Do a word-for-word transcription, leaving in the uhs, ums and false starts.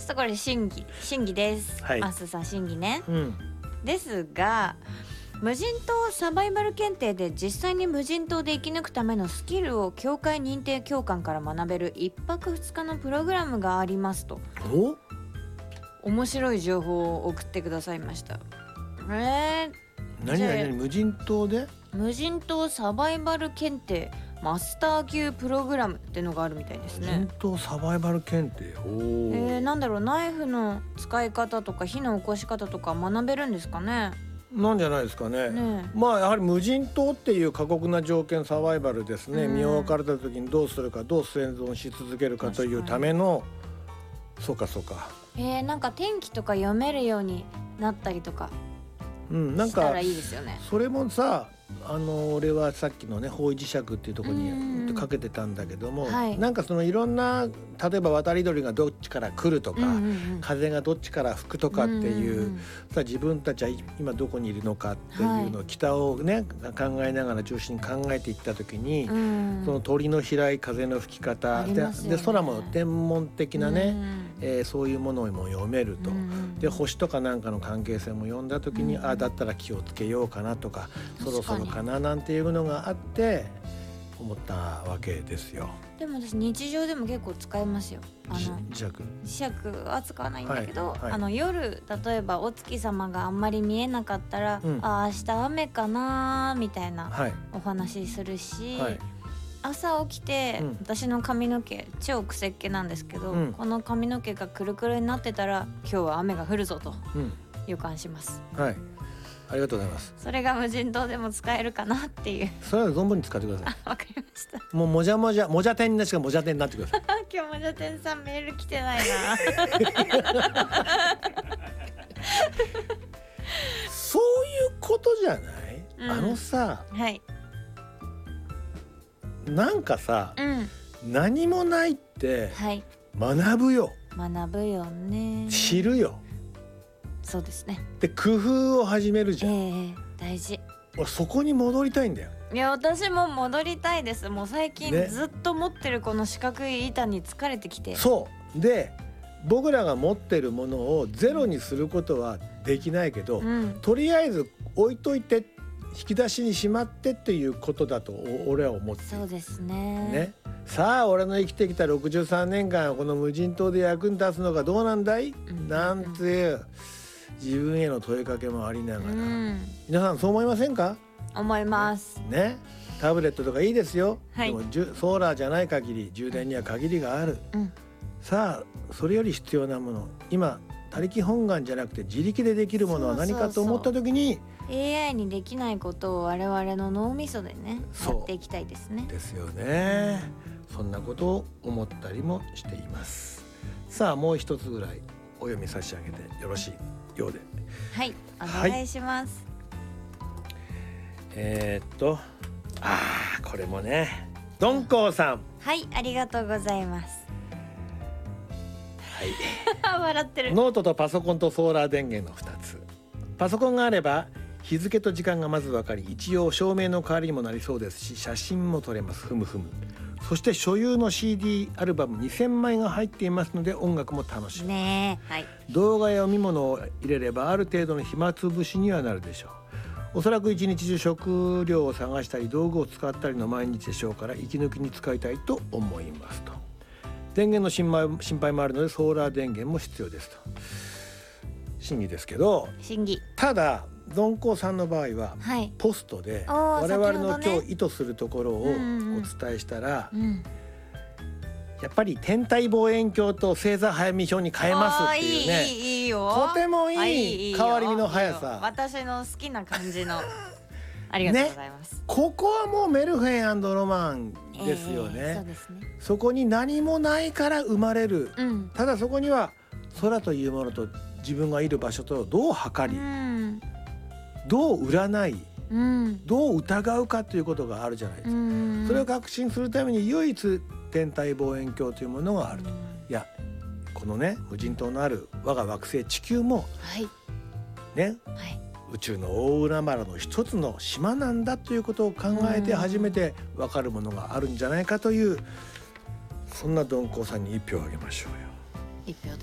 ところで審議審議です、 はい、 マスさん審議ね、 うん、 ですが無人島サバイバル検定で実際に無人島で生き抜くためのスキルを協会認定教官から学べるいっぱくふつかのプログラムがありますとお面白い情報を送ってくださいました。えー、 何々無人島で無人島サバイバル検定マスター級プログラムってのがあるみたいですね。 無人島サバイバル検定、おー、 えー、なんだろうナイフの使い方とか火の起こし方とか学べるんですかね。 なんじゃないですかね。 ねまあやはり無人島っていう過酷な条件サバイバルですね、うん、身を置かれた時にどうするかどう生存し続けるかというためのそうかそうか、 えー、なんか天気とか読めるようになったりとかしたらいいですよね、うん、 なんかそれもさあの俺はさっきのね方位磁石っていうところにかけてたんだけども、はい、なんかそのいろんな例えば渡り鳥がどっちから来るとか、うんうんうん、風がどっちから吹くとかっていう、うんうんうん、さ自分たちは今どこにいるのかっていうのを北をね考えながら中心に考えていった時に、うん、その鳥の飛来風の吹き方 で, で空も天文的なね、うんえー、そういうものも読めると、うん、で星とかなんかの関係性も読んだ時に、うん、あだったら気をつけようかなとかそろそろかななんていうのがあって思ったわけですよ。 でも私日常でも結構使えますよ。あの磁石磁石は使わないんだけど、はいはい、あの夜例えばお月様があんまり見えなかったら、うん、あ明日雨かなみたいなお話するし、はい、朝起きて、うん、私の髪の毛超くせっ毛なんですけど、うん、この髪の毛がくるくるになってたら今日は雨が降るぞと予感します、 うん、はいありがとうございます。 それが無人島でも使えるかなっていう。 それは存分に使ってください。 あ、わかりました。 もうもじゃもじゃもじゃ天になしかもじゃ天になってください。 今日もじゃ天さんメール来てないな。 そういうことじゃない？うん、あのさ、 はい、 なんかさ、うん、何もないって学ぶよ。 学ぶよね。 知るよ。 そうですね。 で工夫を始めるじゃん、 えー、大事。 俺そこに戻りたいんだよ。 いや私も戻りたいです。もう最近ずっと持ってるこの四角い板に疲れてきて、ね、 そうで僕らが持ってるものをゼロにすることはできないけど、うん、とりあえず置いといて引き出しにしまってっていうことだと俺は思ってる。 そうですね。 ねさあ俺の生きてきたろくじゅうさんねんかんこの無人島で役に立つのかどうなんだい、うん、なんていう自分への問いかけもありながら、うん、皆さんそう思いませんか？ 思いますね。タブレットとかいいですよ、はい、でもソーラーじゃない限り充電には限りがある、うん、さあそれより必要なもの今他力本願じゃなくて自力でできるものは何かと思った時にそうそうそう エーアイ にできないことを我々の脳みそでねやっていきたいですね。 ですよね、うん、そんなことを思ったりもしています。さあもう一つぐらいお読み差し上げてよろしいようで。 はいお願いします、 はい、えー、っとあーこれもねドンコウさん、 はいありがとうございます。 はい笑ってる。 ノートとパソコンとソーラー電源のふたつ。パソコンがあれば日付と時間がまず分かり一応照明の代わりにもなりそうですし写真も撮れます。ふむふむ。そして所有の シーディー アルバムにせんまいが入っていますので音楽も楽しめ、 ねはい、 動画や読み物を入れればある程度の暇つぶしにはなるでしょう。おそらく一日中食料を探したり道具を使ったりの毎日でしょうから息抜きに使いたいと思いますと。電源の心配、心配もあるのでソーラー電源も必要ですと。審議ですけど審議。 ただドンコウさんの場合は、はい、ポストで我々の今日意図するところをお伝えしたら、うんうん、やっぱり天体望遠鏡と星座早見表に変えますっていうね。 いいいいよとてもいい変わり身の速さ。 私の好きな感じのありがとうございます、ね、 ここはもうメルヘン&ロマンですよね、えー、そうですね。そこに何もないから生まれる、うん、ただそこには空というものと自分がいる場所とどう測り、うん、どう占い、うん、どう疑うかということがあるじゃないですか、うん、それを確信するために唯一天体望遠鏡というものがあると、うん、いやこのね無人島のある我が惑星地球も、はい、ね、はい、宇宙の大海原の一つの島なんだということを考えて初めて分かるものがあるんじゃないかという、そんなドンコウさんに一票あげましょうよ。 一票で